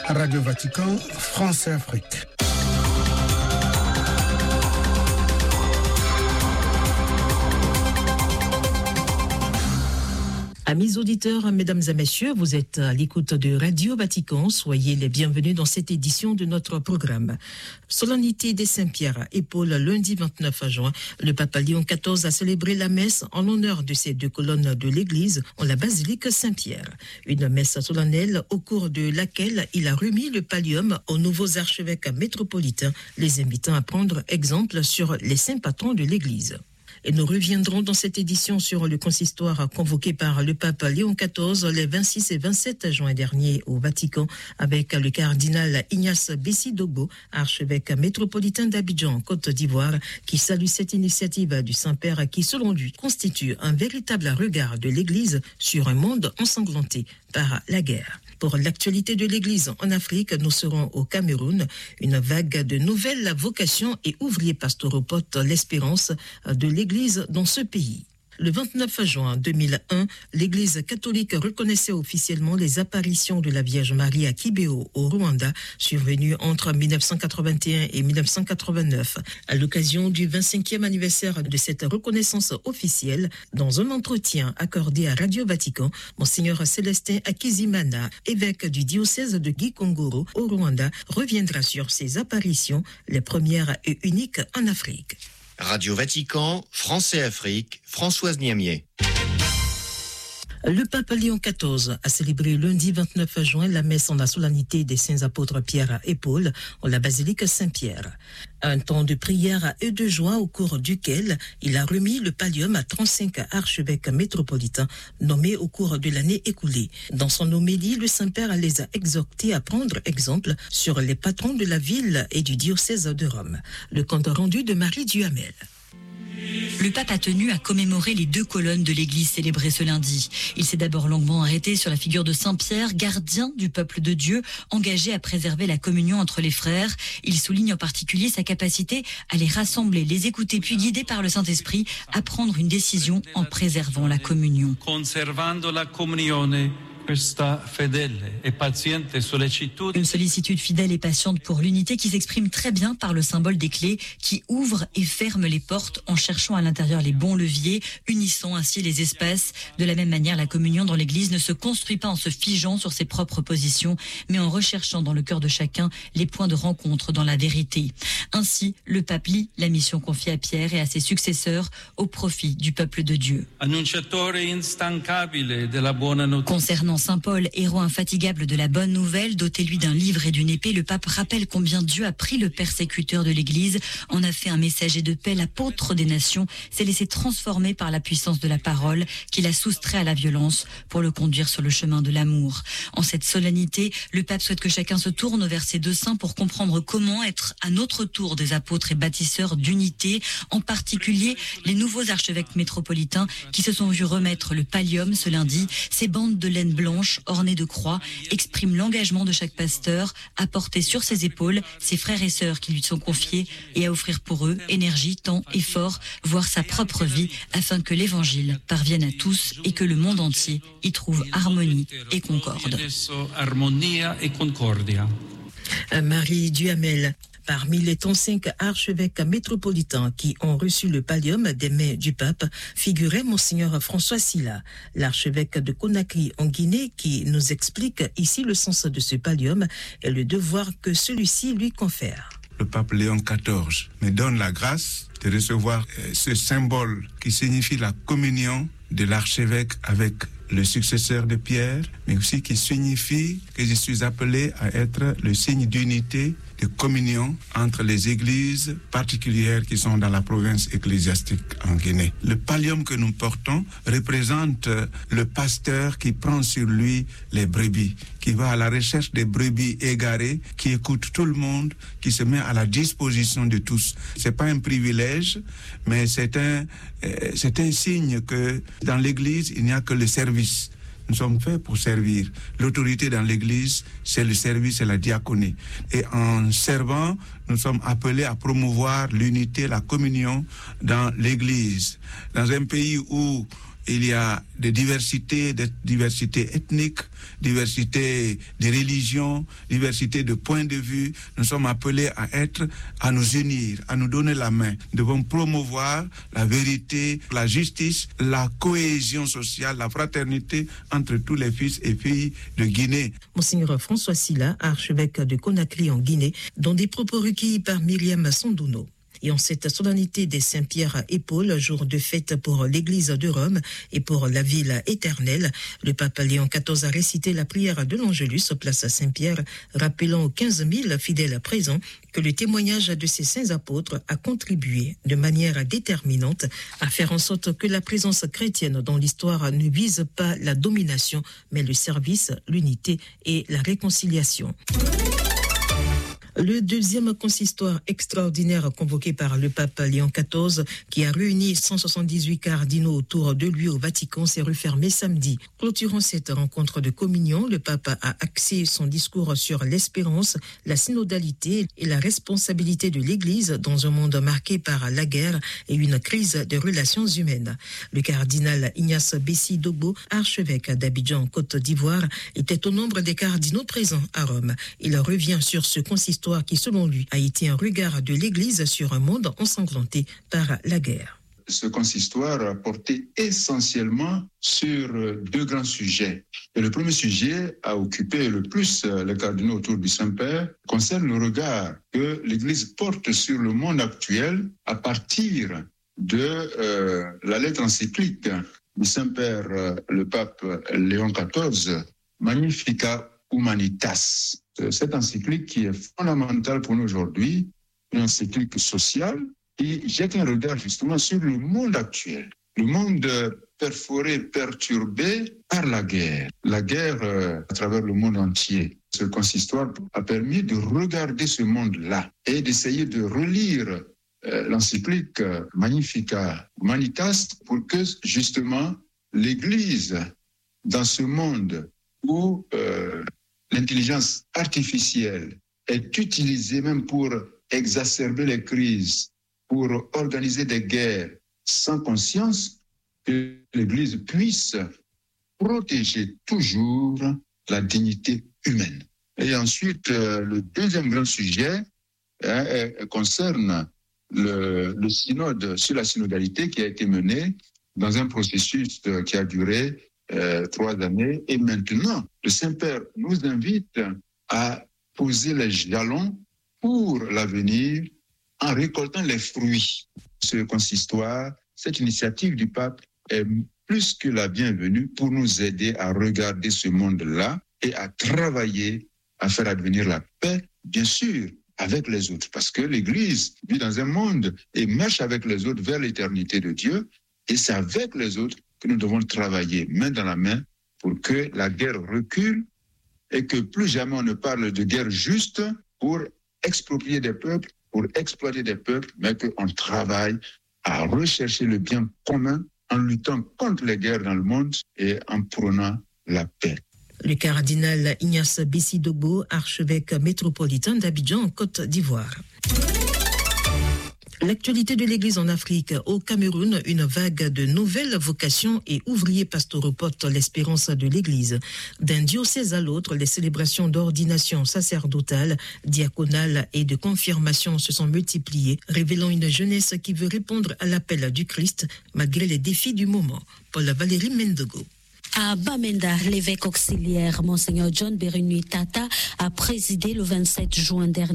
Radio Vatican, France et Afrique. Amis auditeurs, mesdames et messieurs, vous êtes à l'écoute de Radio Vatican. Soyez les bienvenus dans cette édition de notre programme. Solennité des Saint-Pierre, épaule lundi 29 juin. Le pape Léon XIV a célébré la messe en l'honneur de ces deux colonnes de l'église en la basilique Saint-Pierre. Une messe solennelle au cours de laquelle il a remis le pallium aux nouveaux archevêques métropolitains, les invitant à prendre exemple sur les saints patrons de l'église. Et nous reviendrons dans cette édition sur le consistoire convoqué par le pape Léon XIV les 26 et 27 juin dernier au Vatican avec le cardinal Ignace Bessi-Dogbo, archevêque métropolitain d'Abidjan, Côte d'Ivoire, qui salue cette initiative du Saint-Père qui, selon lui, constitue un véritable regard de l'Église sur un monde ensanglanté par la guerre. Pour l'actualité de l'Église en Afrique, nous serons au Cameroun. Une vague de nouvelles vocations et ouvriers pastoraux porte l'espérance de l'Église dans ce pays. Le 29 juin 2001, l'Église catholique reconnaissait officiellement les apparitions de la Vierge Marie à Kibeho, au Rwanda, survenues entre 1981 et 1989. À l'occasion du 25e anniversaire de cette reconnaissance officielle, dans un entretien accordé à Radio Vatican, Monseigneur Célestin Akizimana, évêque du diocèse de Gikongoro, au Rwanda, reviendra sur ces apparitions, les premières et uniques en Afrique. Radio Vatican, France et Afrique, Françoise Niamier. Le pape Léon XIV a célébré lundi 29 juin la messe en la solennité des saints apôtres Pierre et Paul en la basilique Saint-Pierre. Un temps de prière et de joie au cours duquel il a remis le pallium à 35 archevêques métropolitains nommés au cours de l'année écoulée. Dans son homélie, le Saint-Père les a exhortés à prendre exemple sur les patrons de la ville et du diocèse de Rome. Le compte rendu de Marie Duhamel. Le pape a tenu à commémorer les deux colonnes de l'église célébrées ce lundi. Il s'est d'abord longuement arrêté sur la figure de Saint-Pierre, gardien du peuple de Dieu, engagé à préserver la communion entre les frères. Il souligne en particulier sa capacité à les rassembler, les écouter, puis guidé par le Saint-Esprit, à prendre une décision en préservant la communion. Une sollicitude fidèle et patiente pour l'unité qui s'exprime très bien par le symbole des clés qui ouvrent et ferment les portes en cherchant à l'intérieur les bons leviers, unissant ainsi les espaces. De la même manière, la communion dans l'Église ne se construit pas en se figeant sur ses propres positions, mais en recherchant dans le cœur de chacun les points de rencontre dans la vérité. Ainsi, le pape lit la mission confiée à Pierre et à ses successeurs au profit du peuple de Dieu. Concernant Saint Paul, héros infatigable de la bonne nouvelle, doté lui d'un livre et d'une épée, le pape rappelle combien Dieu a pris le persécuteur de l'Église, en a fait un messager de paix, l'apôtre des nations, s'est laissé transformer par la puissance de la parole, qu'il a soustrait à la violence pour le conduire sur le chemin de l'amour. En cette solennité, le pape souhaite que chacun se tourne vers ces deux saints pour comprendre comment être à notre tour des apôtres et bâtisseurs d'unité, en particulier les nouveaux archevêques métropolitains qui se sont vus remettre le pallium ce lundi. Ces bandes de laine blanche ornées de croix expriment l'engagement de chaque pasteur à porter sur ses épaules ses frères et sœurs qui lui sont confiés et à offrir pour eux énergie, temps, effort, voire sa propre vie afin que l'évangile parvienne à tous et que le monde entier y trouve harmonie et concorde. Marie Duhamel. Parmi les 35 archevêques métropolitains qui ont reçu le pallium des mains du pape, figurait Monseigneur François Sylla, l'archevêque de Conakry en Guinée, qui nous explique ici le sens de ce pallium et le devoir que celui-ci lui confère. Le pape Léon XIV me donne la grâce de recevoir ce symbole qui signifie la communion de l'archevêque avec le successeur de Pierre, mais aussi qui signifie que je suis appelé à être le signe d'unité, de communion entre les églises particulières qui sont dans la province ecclésiastique en Guinée. Le pallium que nous portons représente le pasteur qui prend sur lui les brebis, qui va à la recherche des brebis égarées, qui écoute tout le monde, qui se met à la disposition de tous. C'est pas un privilège, mais c'est un signe que dans l'église, il n'y a que le service. Nous sommes faits pour servir. L'autorité dans l'Église, c'est le service et la diaconie. Et en servant, nous sommes appelés à promouvoir l'unité, la communion dans l'Église. Dans un pays où il y a des diversités ethniques, diversité de religions, diversité de points de vue. Nous sommes appelés à nous unir, à nous donner la main. Nous devons promouvoir la vérité, la justice, la cohésion sociale, la fraternité entre tous les fils et filles de Guinée. Monseigneur François Sylla, archevêque de Conakry en Guinée, dans des propos recueillis par Myriam Sondouno. Et en cette solennité des Saint-Pierre et Paul, jour de fête pour l'Église de Rome et pour la ville éternelle, le pape Léon XIV a récité la prière de l'Angélus place Saint-Pierre, rappelant aux 15 000 fidèles présents que le témoignage de ces saints apôtres a contribué de manière déterminante à faire en sorte que la présence chrétienne dans l'histoire ne vise pas la domination, mais le service, l'unité et la réconciliation. Le deuxième consistoire extraordinaire convoqué par le pape Léon XIV, qui a réuni 178 cardinaux autour de lui au Vatican, s'est refermé samedi. Clôturant cette rencontre de communion, le pape a axé son discours sur l'espérance, la synodalité et la responsabilité de l'Église dans un monde marqué par la guerre et une crise des relations humaines. Le cardinal Ignace Bessi-Dogbo, archevêque d'Abidjan, Côte d'Ivoire, était au nombre des cardinaux présents à Rome. Il revient sur ce consistoire qui, selon lui, a été un regard de l'Église sur un monde ensanglanté par la guerre. Ce consistoire a porté essentiellement sur deux grands sujets. Et le premier sujet a occupé le plus les cardinaux autour du Saint-Père, concerne le regard que l'Église porte sur le monde actuel à partir de la lettre encyclique du Saint-Père, le pape Léon XIV, Magnificat Humanitas. Cette encyclique qui est fondamentale pour nous aujourd'hui, une encyclique sociale qui jette un regard justement sur le monde actuel. Le monde perforé, perturbé par la guerre. La guerre à travers le monde entier. Ce consistoire a permis de regarder ce monde-là et d'essayer de relire l'encyclique Magnificat Humanitas pour que justement l'Église, dans ce monde où l'intelligence artificielle est utilisée même pour exacerber les crises, pour organiser des guerres sans conscience, que l'Église puisse protéger toujours la dignité humaine. Et ensuite, le deuxième grand sujet concerne le synode sur la synodalité qui a été mené dans un processus qui a duré 3 années. Et maintenant, le Saint-Père nous invite à poser les jalons pour l'avenir en récoltant les fruits. Ce consistoire, cette initiative du pape est plus que la bienvenue pour nous aider à regarder ce monde-là et à travailler à faire advenir la paix, bien sûr, avec les autres. Parce que l'Église vit dans un monde et marche avec les autres vers l'éternité de Dieu. Et c'est avec les autres que nous devons travailler main dans la main pour que la guerre recule et que plus jamais on ne parle de guerre juste pour exproprier des peuples, pour exploiter des peuples, mais qu'on travaille à rechercher le bien commun en luttant contre les guerres dans le monde et en prônant la paix. Le cardinal Ignace Bessi-Dogbo, archevêque métropolitain d'Abidjan, en Côte d'Ivoire. L'actualité de l'Église en Afrique. Au Cameroun, une vague de nouvelles vocations et ouvriers pastoraux portent l'espérance de l'Église. D'un diocèse à l'autre, les célébrations d'ordination sacerdotale, diaconale et de confirmation se sont multipliées, révélant une jeunesse qui veut répondre à l'appel du Christ malgré les défis du moment. Paul-Valérie Mendogo. À Bamenda, l'évêque auxiliaire, Monseigneur John Berunui Tata, a présidé le 27 juin dernier